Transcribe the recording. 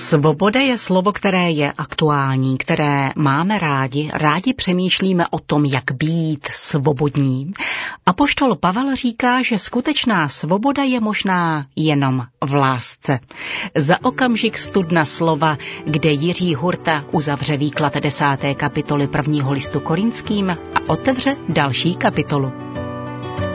Svoboda je slovo, které je aktuální, které máme rádi. Rádi přemýšlíme o tom, jak být svobodní. Apoštol Pavel říká, že skutečná svoboda je možná jenom v lásce. Za okamžik studna slova, kde Jiří Hurta uzavře výklad 10. kapitoly 1. listu Korinským a otevře další kapitolu.